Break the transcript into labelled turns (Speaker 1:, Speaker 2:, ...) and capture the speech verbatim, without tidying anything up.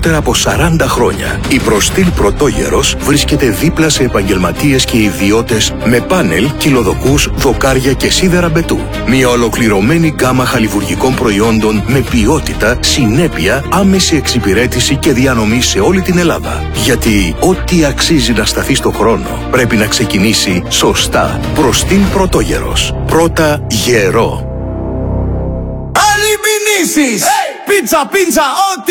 Speaker 1: περισσότερα από σαράντα χρόνια. Η Προστήλ Πρωτόγερος βρίσκεται δίπλα σε επαγγελματίες και ιδιώτες με πάνελ, κυλοδοκούς, δοκάρια και σίδερα μπετού. Μια ολοκληρωμένη γκάμα χαλιβουργικών προϊόντων με ποιότητα, συνέπεια, άμεση εξυπηρέτηση και διανομή σε όλη την Ελλάδα. Γιατί ό,τι αξίζει να σταθεί στο χρόνο πρέπει να ξεκινήσει σωστά. Προστήλ Πρωτόγερος. Πρώτα γερό.
Speaker 2: Αλλημινήσεις! Hey! Πίτσα, πίτσα, ό,τι